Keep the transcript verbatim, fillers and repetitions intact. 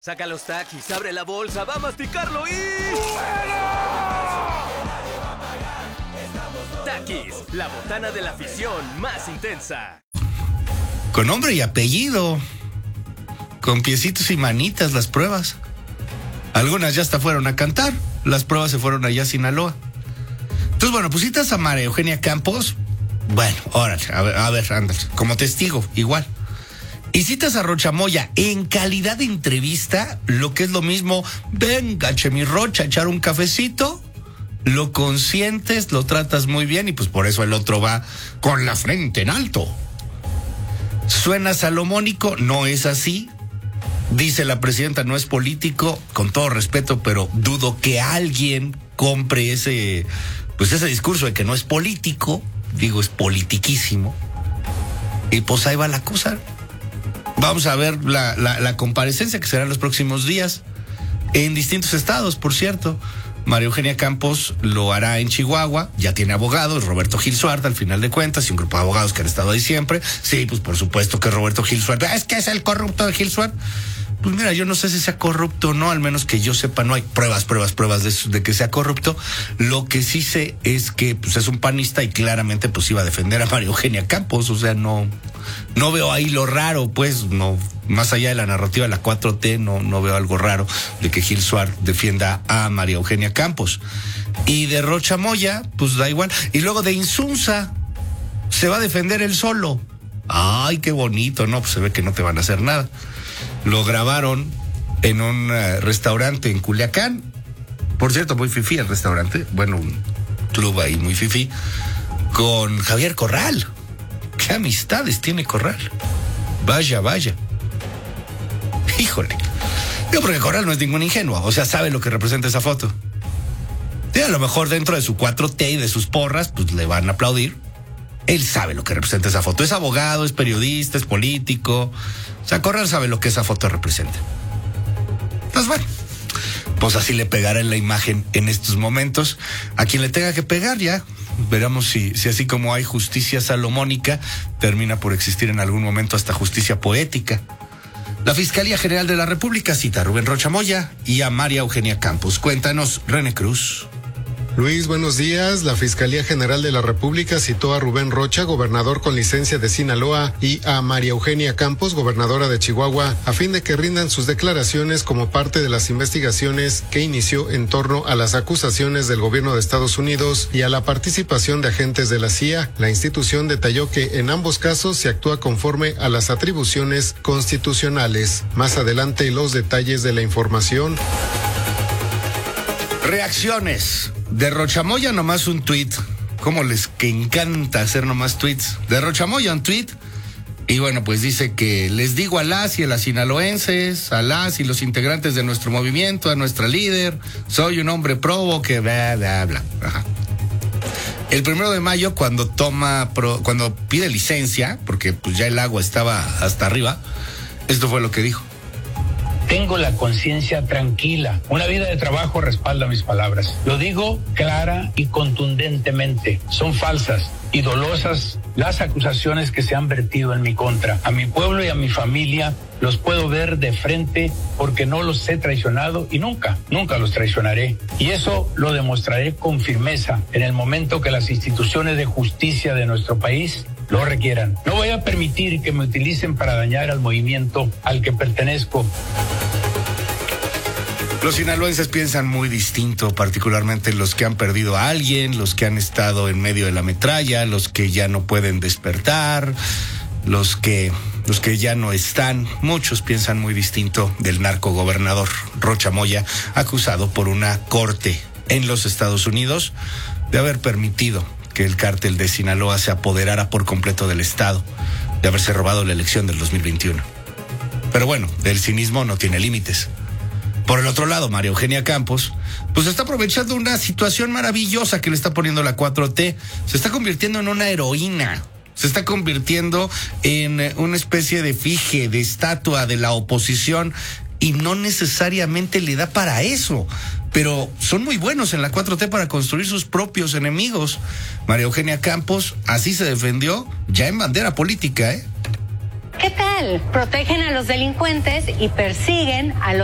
Saca los taquis, abre la bolsa, va a masticarlo y... Taquis, la botana de la afición más intensa. Con nombre y apellido, con piecitos y manitas las pruebas. Algunas ya hasta fueron a cantar, las pruebas se fueron allá a Sinaloa. Entonces, bueno, pues citas a María Eugenia Campos, bueno, órale, a ver, a ver, ándale, como testigo, igual. Y citas a Rocha Moya en calidad de entrevista, lo que es lo mismo, venga, che, mi Rocha, echar un cafecito, lo consientes, lo tratas muy bien y pues por eso el otro va con la frente en alto. Suena salomónico, no es así. Dice la presidenta, no es político, con todo respeto, pero dudo que alguien compre ese, pues ese discurso de que no es político, digo, es politiquísimo. Y pues ahí va la cosa. Vamos a ver la, la, la comparecencia que será en los próximos días en distintos estados, por cierto. María Eugenia Campos lo hará en Chihuahua, ya tiene abogados, Roberto Gil Suárez, al final de cuentas, y un grupo de abogados que han estado ahí siempre. Sí, pues por supuesto que Roberto Gil Suárez, es que es el corrupto de Gil Suárez. Pues mira, yo no sé si sea corrupto o no, al menos que yo sepa, no hay pruebas, pruebas, pruebas de, de que sea corrupto. Lo que sí sé es que pues, es un panista y claramente pues iba a defender a María Eugenia Campos, o sea, no, no veo ahí lo raro, pues, no, más allá de la narrativa de la cuatro T, no, no veo algo raro de que Gil Suárez defienda a María Eugenia Campos. Y de Rocha Moya, pues da igual. Y luego de Insunza, se va a defender él solo. Ay, qué bonito, no, pues se ve que no te van a hacer nada. Lo grabaron en un uh, restaurante en Culiacán. Por cierto, muy fifí el restaurante. Bueno, un club ahí muy fifí. Con Javier Corral. ¿Qué amistades tiene Corral? Vaya, vaya. Híjole. Digo, porque Corral no es ningún ingenuo. O sea, sabe lo que representa esa foto. Y a lo mejor dentro de su cuatro T y de sus porras, pues le van a aplaudir. Él sabe lo que representa esa foto. Es abogado, es periodista, es político. O sea, Corral sabe lo que esa foto representa. Entonces, bueno, pues así le pegará en la imagen en estos momentos. A quien le tenga que pegar ya, veremos si, si así como hay justicia salomónica, termina por existir en algún momento hasta justicia poética. La Fiscalía General de la República cita a Rubén Rocha Moya y a María Eugenia Campos. Cuéntanos, René Cruz. Luis, buenos días. La Fiscalía General de la República citó a Rubén Rocha, gobernador con licencia de Sinaloa, y a María Eugenia Campos, gobernadora de Chihuahua, a fin de que rindan sus declaraciones como parte de las investigaciones que inició en torno a las acusaciones del gobierno de Estados Unidos y a la participación de agentes de la C I A. La institución detalló que en ambos casos se actúa conforme a las atribuciones constitucionales. Más adelante, los detalles de la información. Reacciones. De Rocha Moya nomás un tuit. ¿Cómo les que encanta hacer nomás tweets? De Rocha Moya un tuit. Y bueno, pues dice que les digo a las y a las sinaloenses, a las y los integrantes de nuestro movimiento, a nuestra líder, soy un hombre probo que bla, bla, bla. Ajá. El primero de mayo, cuando toma, pro, cuando pide licencia, porque pues ya el agua estaba hasta arriba, esto fue lo que dijo. Tengo la conciencia tranquila. Una vida de trabajo respalda mis palabras. Lo digo clara y contundentemente. Son falsas y dolosas las acusaciones que se han vertido en mi contra. A mi pueblo y a mi familia los puedo ver de frente porque no los he traicionado y nunca, nunca los traicionaré. Y eso lo demostraré con firmeza en el momento que las instituciones de justicia de nuestro país lo requieran. No voy a permitir que me utilicen para dañar al movimiento al que pertenezco. Los sinaloenses piensan muy distinto, particularmente los que han perdido a alguien, los que han estado en medio de la metralla, los que ya no pueden despertar, los que, los que ya no están. Muchos piensan muy distinto del narcogobernador Rocha Moya, acusado por una corte en los Estados Unidos de haber permitido que el cártel de Sinaloa se apoderara por completo del estado, de haberse robado la elección del dos mil veintiuno. Pero bueno, el cinismo no tiene límites. Por el otro lado, María Eugenia Campos, pues está aprovechando una situación maravillosa que le está poniendo la cuatro T. Se está convirtiendo en una heroína. Se está convirtiendo en una especie de fije, de estatua de la oposición, y no necesariamente le da para eso. Pero son muy buenos en la cuatro T para construir sus propios enemigos. María Eugenia Campos así se defendió, ya en bandera política, ¿eh? ¿Qué tal? Protegen a los delincuentes y persiguen a los